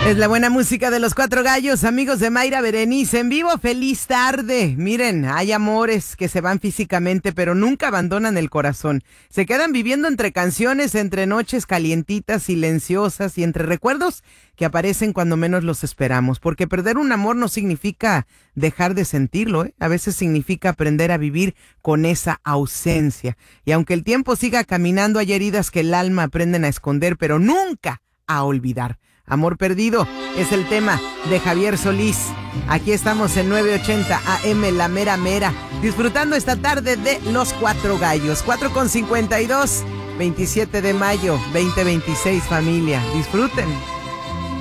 Es la buena música de los Cuatro Gallos, amigos de Mayra Berenice en vivo. Feliz tarde. Miren, hay amores que se van físicamente, pero nunca abandonan el corazón. Se quedan viviendo entre canciones, entre noches calientitas, silenciosas y entre recuerdos que aparecen cuando menos los esperamos. Porque perder un amor no significa dejar de sentirlo, ¿eh? A veces significa aprender a vivir con esa ausencia. Y aunque el tiempo siga caminando, hay heridas que el alma aprenden a esconder, pero nunca a olvidar. Amor perdido es el tema de Javier Solís. Aquí estamos en 980 AM, la mera mera, disfrutando esta tarde de Los Cuatro Gallos. 4:52, 27 de mayo, 2026, familia. Disfruten.